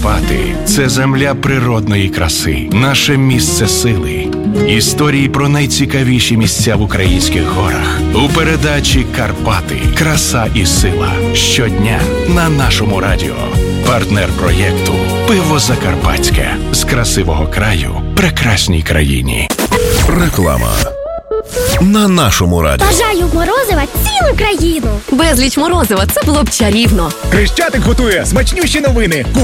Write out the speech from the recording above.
Карпати – це земля природної краси, наше місце сили. Історії про найцікавіші місця в українських горах у передачі «Карпати. Краса і сила». Щодня на нашому радіо. Партнер проєкту «Пиво Закарпатське». З красивого краю прекрасній країні. Реклама на нашому радіо. Бажаю морозива цілу країну. Безліч морозива – це було б чарівно. Хрещатик готує смачнющі новини.